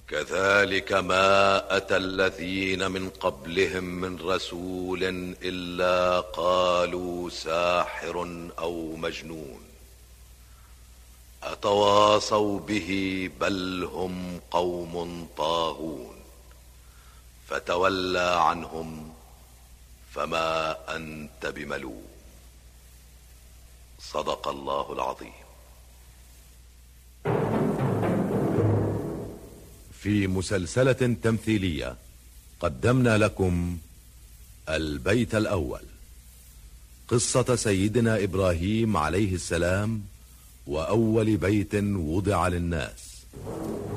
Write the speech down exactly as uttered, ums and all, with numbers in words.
كذلك ما أتى الذين من قبلهم من رسول إلا قالوا ساحر أو مجنون أتواصوا به بل هم قوم طاغون فتولى عنهم فما أنت بملوم. صدق الله العظيم. في مسلسلة تمثيلية قدمنا لكم البيت الأول، قصة سيدنا إبراهيم عليه السلام وأول بيت وضع للناس.